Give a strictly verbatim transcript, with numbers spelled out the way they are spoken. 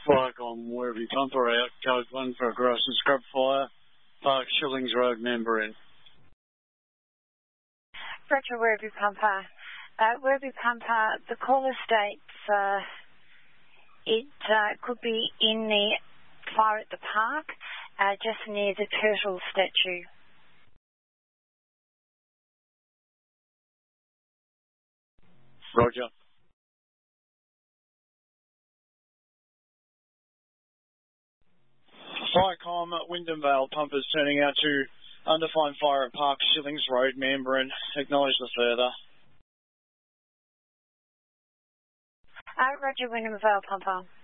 Like on Werribee Pumper out, code one for a grass and scrub fire, Park Shillings Road, member in. Roger, Werribee Pumper. Uh, Werribee Pumper, the caller states uh, it uh, could be in the fire at the park, uh, just near the turtle statue. Roger. Firecom at Wyndham Vale pumpers turning out to undefined fire at Park Shillings Road, Manbury. Acknowledge the further. Uh, Roger, Wyndham Vale pumper.